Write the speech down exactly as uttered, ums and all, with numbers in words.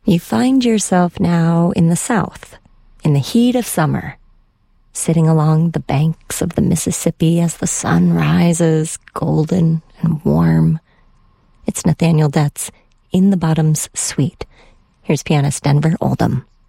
You find yourself now in the South, in the heat of summer, sitting along the banks of the Mississippi as the sun rises, golden and warm. It's Nathaniel Detz in the Bottoms Suite. Here's pianist Denver Oldham.